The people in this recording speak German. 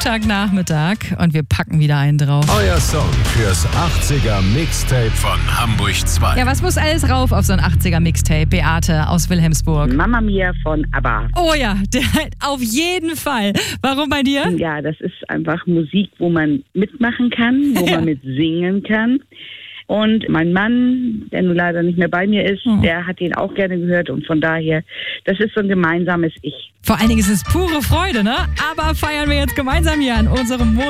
Montagnachmittag und wir packen wieder einen drauf. Euer Song fürs 80er Mixtape von Hamburg 2. Ja, was muss alles rauf auf so ein 80er Mixtape? Beate aus Wilhelmsburg. Mamma Mia von ABBA. Oh ja, auf jeden Fall. Warum bei dir? Ja, das ist einfach Musik, wo man mitmachen kann, wo man mit singen kann. Und mein Mann, der nun leider nicht mehr bei mir ist, der hat ihn auch gerne gehört. Und von daher, das ist so ein gemeinsames Ich. Vor allen Dingen ist es pure Freude, ne? Aber feiern wir jetzt gemeinsam hier an unserem